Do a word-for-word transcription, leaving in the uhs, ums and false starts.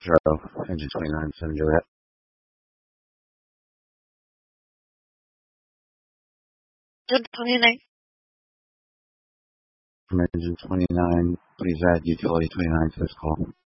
Zero, engine twenty-nine, seven Juliet. Engine twenty-nine. From engine twenty-nine, please add utility twenty-nine to this call.